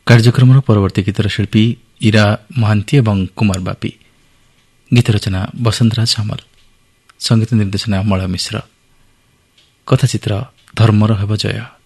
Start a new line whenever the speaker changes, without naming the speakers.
କାର୍ଯ୍ୟକ୍ରମର ପରବର୍ତ୍ତୀ ଗୀତର ଶିଳ୍ପୀ ଇରା ମହାନ୍ତି ଏବଂ କୁମାର ବାପି। ଗୀତ ରଚନା ବସନ୍ତରାଜ ସାମଲ। ସଙ୍ଗୀତ ନିର୍ଦ୍ଦେଶନା ମଳୟ ମିଶ୍ର। କଥାଚିତ୍ର ଧର୍ମର ହେବ ଜୟ।